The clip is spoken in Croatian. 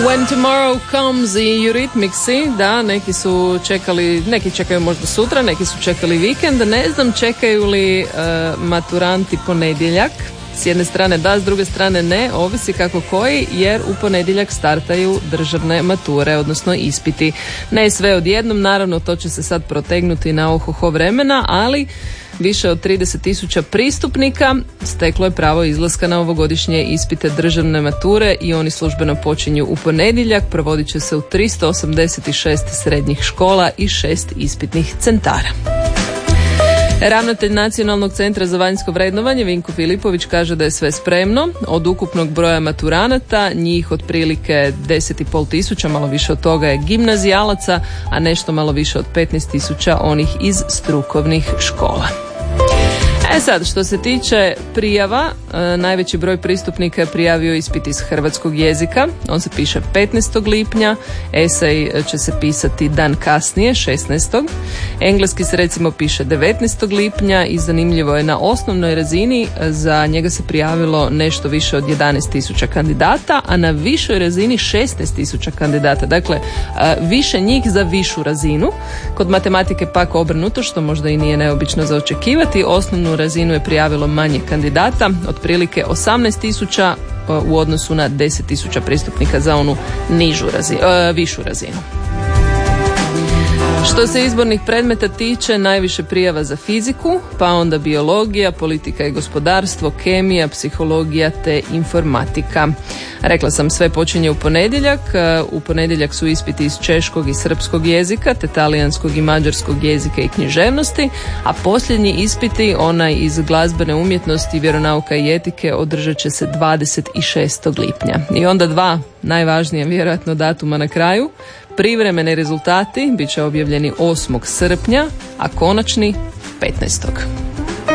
When Tomorrow Comes i Eurythmicsi, da, neki čekaju možda sutra, neki su čekali vikend, ne znam čekaju li maturanti ponedjeljak. S jedne strane da, s druge strane ne, ovisi kako koji, jer u ponedjeljak startaju državne mature, odnosno ispiti. Ne sve odjednom, naravno to će se sad protegnuti na ohoho vremena, ali više od 30.000 pristupnika steklo je pravo izlaska na ovogodišnje ispite državne mature i oni službeno počinju u ponedjeljak. Provodit će se u 386 srednjih škola i 6 ispitnih centara. Ravnatelj Nacionalnog centra za vanjsko vrednovanje Vinko Filipović kaže da je sve spremno. Od ukupnog broja maturanata, njih otprilike 10.500, malo više od toga je gimnazijalaca, a nešto malo više od 15.000 onih iz strukovnih škola. Sad, što se tiče prijava, najveći broj pristupnika je prijavio ispit iz hrvatskog jezika. On se piše 15. lipnja, esej će se pisati dan kasnije, 16. Engleski se recimo piše 19. lipnja i zanimljivo je na osnovnoj razini, za njega se prijavilo nešto više od 11.000 kandidata, a na višoj razini 16.000 kandidata. Dakle, više njih za višu razinu. Kod matematike pak obrnuto, što možda i nije neobično za očekivati, osnovnu razinu je prijavilo manje kandidata, otprilike 18.000 u odnosu na 10.000 pristupnika za onu višu razinu. Što se izbornih predmeta tiče, najviše prijava za fiziku, pa onda biologija, politika i gospodarstvo, kemija, psihologija te informatika. Rekla sam, sve počinje u ponedjeljak. U ponedjeljak su ispiti iz češkog i srpskog jezika, te talijanskog i mađarskog jezika i književnosti, a posljednji ispiti, onaj iz glazbene umjetnosti, vjeronauka i etike, održat će se 26. lipnja. I onda dva najvažnija vjerojatno datuma na kraju. Privremeni rezultati bit će objavljeni 8. srpnja, a konačni 15.